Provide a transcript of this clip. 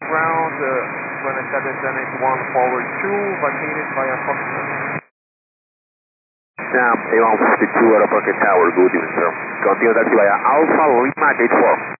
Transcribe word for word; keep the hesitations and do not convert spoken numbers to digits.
Ground, uh, twenty-seven Janet one forward two, vacated via Foxtrot. Sam, A one fifty-two Aeroparque Tower, good evening, sir. Continue taxi via Alpha Lima Gate four.